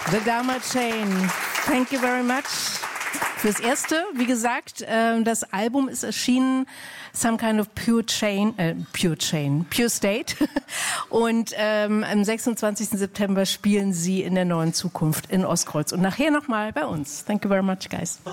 The Dharma Chain. Thank you very much. Fürs Erste, wie gesagt, das Album ist erschienen, Some Kind of Pure State. Und am 26. September spielen Sie in der Neuen Zukunft in Ostkreuz. Und nachher nochmal bei uns. Thank you very much, guys.